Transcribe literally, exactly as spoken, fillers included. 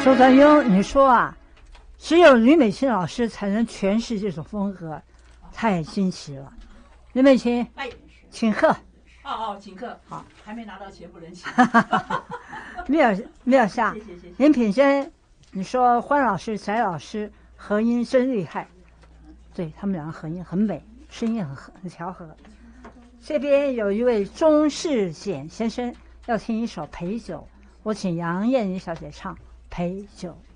周传英，你说啊，只有吕美琴老师才能诠释这种风格，太新奇了。吕美琴，请客。 哦哦，请客。好，还没拿到钱不能请。 妙妙下， 谢谢谢谢。 林品珍，你说欢老师、翟老师合音真厉害，对他们两个合音很美，声音很很调和。这边有一位钟世简先生要听一首《陪酒》，我请杨燕妮小姐唱《陪酒》。